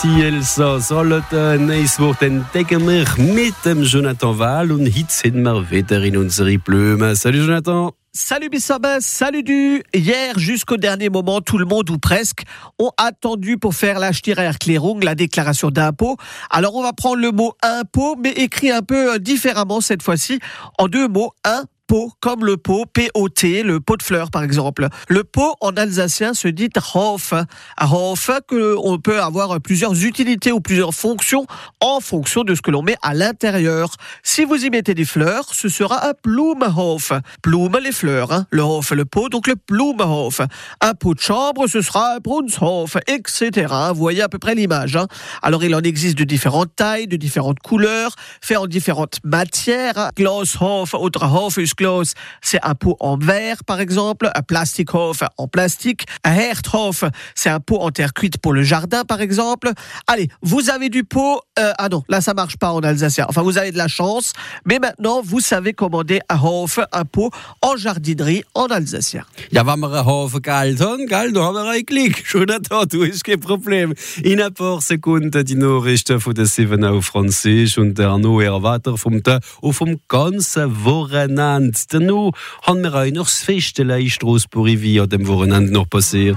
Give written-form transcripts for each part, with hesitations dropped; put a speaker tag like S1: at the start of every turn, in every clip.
S1: Elsass, Solothurn, Neiswort entdecken wir mit dem Jonathan Wahl und heute sind wir wieder in unsere Blume. Salut Jonathan.
S2: Salut Bissabin, salut du. Hier, jusqu'au dernier moment, tout le monde ou presque ont attendu pour faire la Steuererklärung, la déclaration d'impôt. Alors on va prendre le mot impôt, mais écrit un peu différemment cette fois-ci, en deux mots, pot, comme le pot, P-O-T, le pot de fleurs par exemple. Le pot en alsacien se dit Hof. Hof, qu'on peut avoir plusieurs utilités ou plusieurs fonctions en fonction de ce que l'on met à l'intérieur. Si vous y mettez des fleurs, ce sera un Blumenhof. Blume, les fleurs, hein. Le Hof, le pot, donc le Blumenhof. Un pot de chambre, ce sera un Brunshof, etc. Vous voyez à peu près l'image, hein. Alors il en existe de différentes tailles, de différentes couleurs, fait en différentes matières. Glashof, autre Hof, Glas, c'est un pot en verre, par exemple. Un Plastikhof en plastique. Un Herdhof, c'est un pot en terre cuite pour le jardin, par exemple. Allez, vous avez du pot. Ah non, là, ça marche pas en alsacien. Enfin, vous avez de la chance. Mais maintenant, vous savez commander un Hof, un pot en jardinerie en alsacien.
S1: Ja, wenn wir einen Haufen Geld haben, gell, da haben wir einen Klick. Jonathan, du hast kein Problem. In ein paar Sekunden die Nachrichten von der 7 auf Französisch und der Arnaud weiter vom Tag und vom ganzen Wochenende. Danach haben wir auch noch das Festele in Strasbourg, wie an dem Wochenende noch passiert.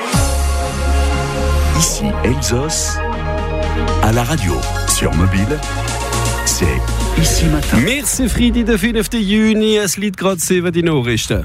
S3: Ici Elsass, à la radio, sur mobile, c'est Ici Matin.
S1: Merci Friedi, der 5. Juni, es liegt gerade 7 die Nachrichten.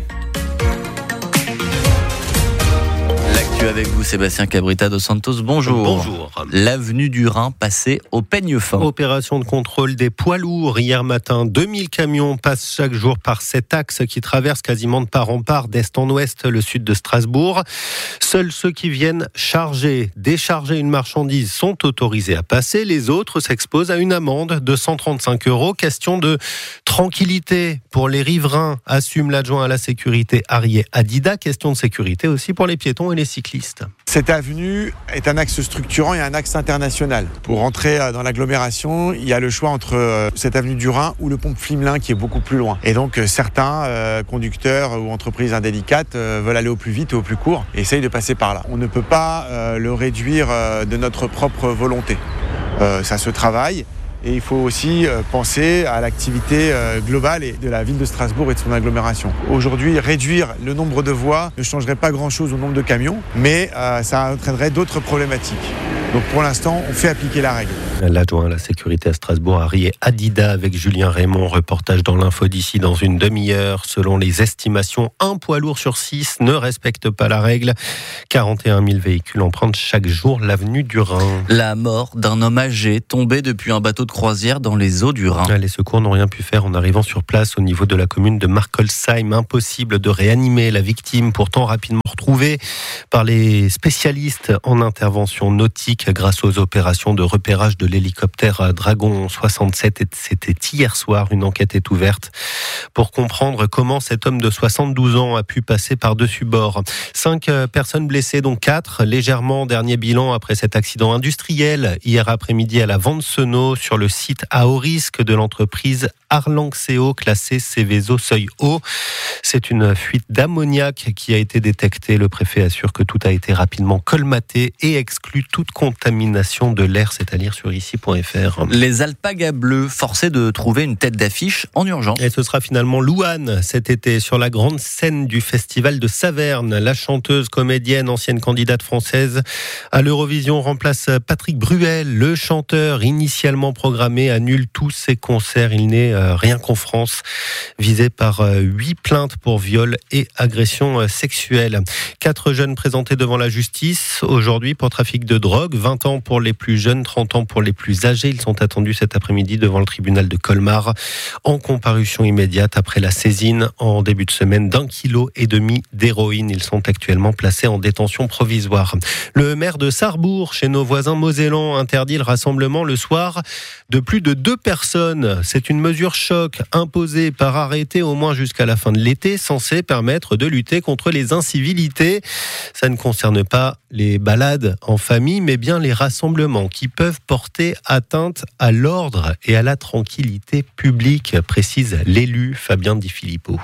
S4: Avec vous, Sébastien Cabrita dos Santos, bonjour.
S5: Bonjour.
S4: L'avenue du Rhin passée au peigne fin.
S5: Opération de contrôle des poids lourds. Hier matin, 2000 camions passent chaque jour par cet axe qui traverse quasiment de part en part, d'est en ouest, le sud de Strasbourg. Seuls ceux qui viennent décharger une marchandise sont autorisés à passer. Les autres s'exposent à une amende de 135 €. Question de tranquillité pour les riverains, assume l'adjoint à la sécurité Arié Adida. Question de sécurité aussi pour les piétons et les cyclistes.
S6: Cette avenue est un axe structurant et un axe international. Pour rentrer dans l'agglomération, il y a le choix entre cette avenue du Rhin ou le pont Flimelin qui est beaucoup plus loin. Et donc certains conducteurs ou entreprises indélicates veulent aller au plus vite et au plus court et essayent de passer par là. On ne peut pas le réduire de notre propre volonté. Ça se travaille. Et il faut aussi penser à l'activité globale de la ville de Strasbourg et de son agglomération. Aujourd'hui, réduire le nombre de voies ne changerait pas grand-chose au nombre de camions, mais ça entraînerait d'autres problématiques. Donc pour l'instant, on fait appliquer la règle.
S5: L'adjoint à la sécurité à Strasbourg, Arié Adida, avec Julien Raymond. Reportage dans l'info d'ici dans une demi-heure. Selon les estimations, un poids lourd sur 6 ne respecte pas la règle. 41 000 véhicules empruntent chaque jour l'avenue du Rhin.
S4: La mort d'un homme âgé tombé depuis un bateau de croisière dans les eaux du Rhin.
S5: Les secours n'ont rien pu faire en arrivant sur place au niveau de la commune de Markolsheim. Impossible de réanimer la victime, pourtant rapidement retrouvée par les spécialistes en intervention nautique grâce aux opérations de repérage de l'hélicoptère Dragon 67. C'était hier soir. Une enquête est ouverte pour comprendre comment cet homme de 72 ans a pu passer par-dessus bord. 5 personnes blessées, dont 4 légèrement. Dernier bilan après cet accident industriel hier après-midi à la Vansenau sur le site à haut risque de l'entreprise Arlanxeo, classé Céveso seuil haut. C'est une fuite d'ammoniac qui a été détectée. Le préfet assure que tout a été rapidement colmaté et exclut toute contamination de l'air. C'est à lire sur ici.fr.
S4: Les alpagas bleus forcés de trouver une tête d'affiche en urgence.
S5: Et ce sera finalement Louane cet été sur la grande scène du festival de Saverne. La chanteuse, comédienne, ancienne candidate française à l'Eurovision remplace Patrick Bruel. Le chanteur initialement programmé annule tous ses concerts. Il n'est rien qu'en France, visé par 8 plaintes pour viol et agression sexuelle. 4 jeunes présentés devant la justice aujourd'hui pour trafic de drogue. 20 ans pour les plus jeunes, 30 ans pour les plus âgés. Ils sont attendus cet après-midi devant le tribunal de Colmar en comparution immédiate après la saisine en début de semaine d'1,5 kg d'héroïne. Ils sont actuellement placés en détention provisoire. Le maire de Sarrebourg, chez nos voisins mosellans, interdit le rassemblement le soir de plus de 2 personnes. C'est une mesure choc imposée par arrêté au moins jusqu'à la fin de l'été, censée permettre de lutter contre les incivilités. Ça ne concerne pas les balades en famille, mais bien les rassemblements qui peuvent porter atteinte à l'ordre et à la tranquillité publique, précise l'élu Fabien Di Filippo.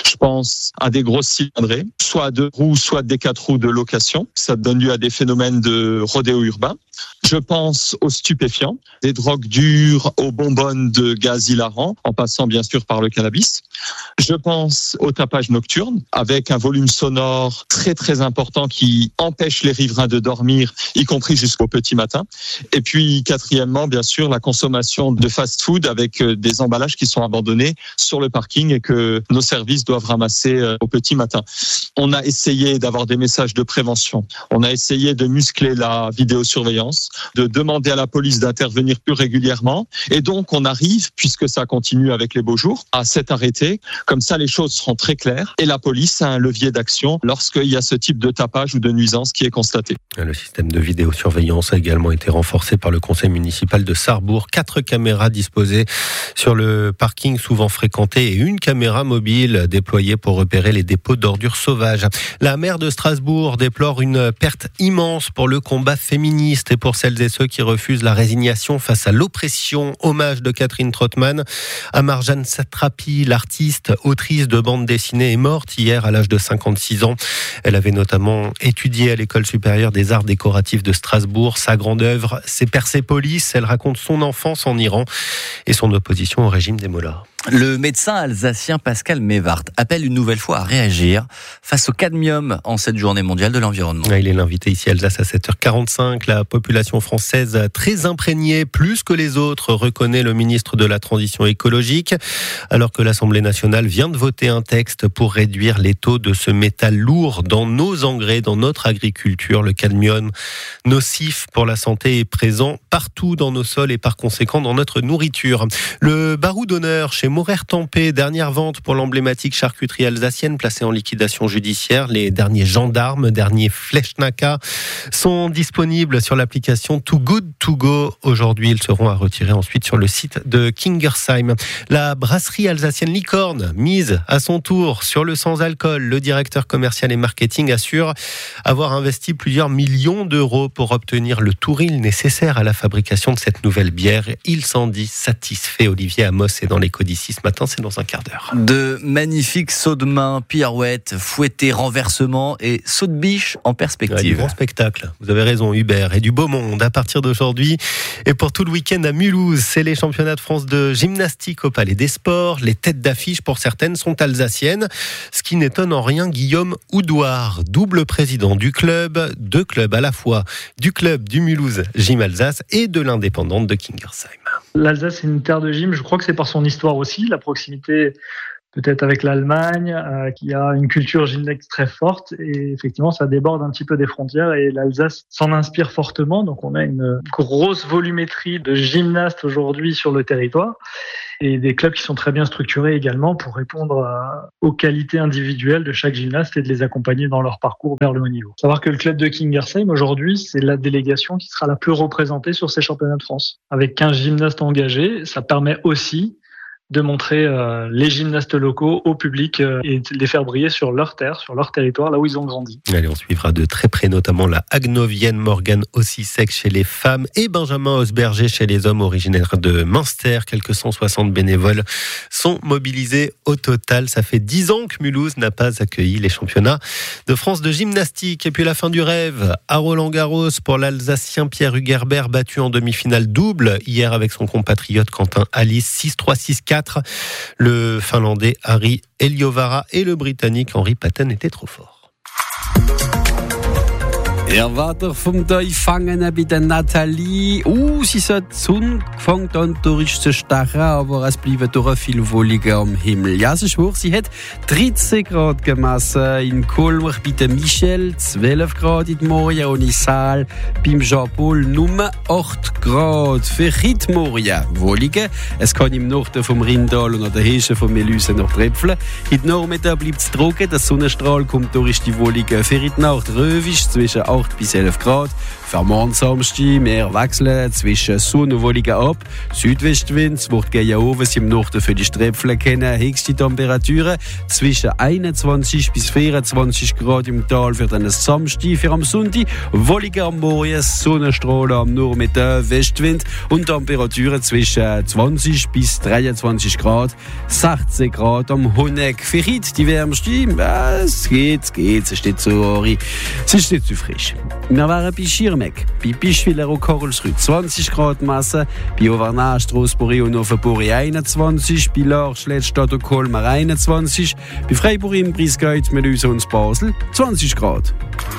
S7: Je pense à des grosses cylindrées, soit à 2 roues, soit des 4 roues de location. Ça donne lieu à des phénomènes de rodéo urbain. Je pense aux stupéfiants, des drogues dures, aux bonbonnes de gaz hilarant, en passant bien sûr par le cannabis. Je pense au tapage nocturne, avec un volume sonore très très important qui empêche les riverains de dormir, y compris jusqu'au petit matin. Et puis quatrièmement, bien sûr, la consommation de fast-food avec des emballages qui sont abandonnés sur le parking et que nos services doivent ramasser au petit matin. On a essayé d'avoir des messages de prévention. On a essayé de muscler la vidéosurveillance, de demander à la police d'intervenir plus régulièrement. Et donc, on arrive, puisque ça continue avec les beaux jours, à cet arrêté. Comme ça, les choses seront très claires. Et la police a un levier d'action lorsqu'il y a ce type de tapage ou de nuisance qui est constaté.
S5: Le système de vidéosurveillance a également été renforcé par le conseil municipal de Sarrebourg. 4 caméras disposées sur le parking souvent fréquenté et une caméra mobile déployée pour repérer les dépôts d'ordures sauvages. La maire de Strasbourg déplore une perte immense pour le combat féministe et pour celles et ceux qui refusent la résignation face à l'oppression. Hommage de Catherine Trottmann à Marjane Satrapi, l'artiste, autrice de bande dessinée, est morte hier à l'âge de 56 ans. Elle avait notamment étudié à l'école supérieure des arts décoratifs de Strasbourg. Sa grande œuvre, c'est Persépolis. Elle raconte son enfance en Iran et son opposition au régime des mollahs.
S4: Le médecin alsacien Pascal Mévart appelle une nouvelle fois à réagir face au cadmium en cette journée mondiale de l'environnement.
S5: Il est l'invité ici à Alsace à 7h45. La population française très imprégnée, plus que les autres, reconnaît le ministre de la Transition écologique, alors que l'Assemblée nationale vient de voter un texte pour réduire les taux de ce métal lourd dans nos engrais, dans notre agriculture. Le cadmium, nocif pour la santé, est présent partout dans nos sols et par conséquent dans notre nourriture. Le barou d'honneur chez Morer-Tempé, dernière vente pour l'emblématique charcuterie alsacienne placée en liquidation judiciaire. Les derniers gendarmes, derniers Fleschnacker sont disponibles sur l'application Too Good To Go. Aujourd'hui, ils seront à retirer ensuite sur le site de Kingersheim. La brasserie alsacienne Licorne mise à son tour sur le sans-alcool. Le directeur commercial et marketing assure avoir investi plusieurs millions d'euros pour obtenir le touril nécessaire à la fabrication de cette nouvelle bière. Il s'en dit satisfait. Olivier Amos est dans les codices. Ce matin, c'est dans un quart d'heure.
S4: De magnifiques sauts de main, pirouettes, fouettés, renversements et sauts de biche en perspective.
S5: Du grand spectacle. Vous avez raison, Hubert, et du beau monde à partir d'aujourd'hui. Et pour tout le week-end à Mulhouse, c'est les championnats de France de gymnastique au Palais des Sports. Les têtes d'affiche, pour certaines, sont alsaciennes. Ce qui n'étonne en rien Guillaume Oudouard, double président du club, 2 clubs à la fois, du club du Mulhouse Gym Alsace et de l'indépendante de Kingersheim.
S8: L'Alsace, c'est une terre de gym. Je crois que c'est par son histoire aussi, la proximité peut-être avec l'Allemagne, qui a une culture gymnastique très forte. Et effectivement, ça déborde un petit peu des frontières et l'Alsace s'en inspire fortement. Donc, on a une grosse volumétrie de gymnastes aujourd'hui sur le territoire et des clubs qui sont très bien structurés également pour répondre aux qualités individuelles de chaque gymnaste et de les accompagner dans leur parcours vers le haut niveau. Savoir que le club de Kingersheim, aujourd'hui, c'est la délégation qui sera la plus représentée sur ces championnats de France. Avec 15 gymnastes engagés, ça permet aussi de montrer les gymnastes locaux au public et de les faire briller sur leur terre, sur leur territoire, là où ils ont grandi.
S5: Allez, on suivra de très près notamment la Hagnovienne Morgane Ossisek chez les femmes et Benjamin Osberger chez les hommes, originaires de Münster. Quelques 160 bénévoles sont mobilisés au total. Ça fait 10 ans que Mulhouse n'a pas accueilli les championnats de France de gymnastique. Et puis la fin du rêve à Roland-Garros pour l'Alsacien Pierre Hugerbert, battu en demi-finale double hier avec son compatriote Quentin Alice, 6-3, 6-4. Le Finlandais Harry Eliovara et le Britannique Henri Patten étaient trop forts.
S1: Weiter vom Fangen bei der Nathalie. Sie hat die Sonne gefangen an durch zu stechen, aber es bleiben doch viel Wolken am Himmel. Ja, es ist wahr, sie hat 13 Grad gemessen in Colmar bei der Michel, 12 Grad in Moria und in Saal beim Jean-Paul nur 8 Grad. Für heute Moria Wolken. Es kann im Norden vom Rindal und an der Hesche vom Melüse noch tröpfeln. Heute Nachmittag bleibt es trocken, der Sonnenstrahl kommt durch die Wolken. Für heute Nacht Röwisch zwischen 8 8 bis 11 Grad. Für morgen Samstag, wir wechseln zwischen Sonne und Wolken ab. Südwestwind, es wird gehen oben, sie im Norden für die Strepfel kennen. Höchste Temperaturen zwischen 21 bis 24 Grad im Tal für den Samstag. Für am Sonntag, Wolken am Morgen, Sonnenstrahlen am Nachmittag, Westwind und Temperaturen zwischen 20 bis 23 Grad, 16 Grad am Honeck. Für heute die wärmste, es geht, es ist nicht so, es ist nicht zu frisch. Wir waren bei Schirmeck, bei Bischwiller und Karlsruhe 20 Grad Masse, bei Auvergne, Strasbourg und Offenburg 21, bei Larch, Lettstadt und Colmar 21, bei Freiburg im Briesgeit, Meluse und Basel 20 Grad.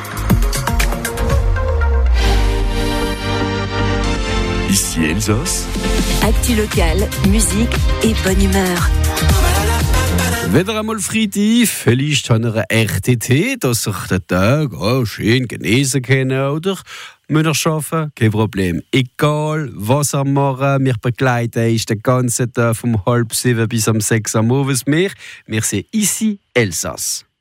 S3: Ici Elsace.
S9: Actu locale, musique et bonne humeur.
S1: Wieder einmal Freitag, vielleicht haben wir einen RTT, dass ich den Tag schön genießen kann oder müssen arbeiten, kein Problem. Egal, was wir machen, wir begleiten uns den ganzen Tag vom 6:30 bis 6 am Abend. Wir sind Ici Elsace.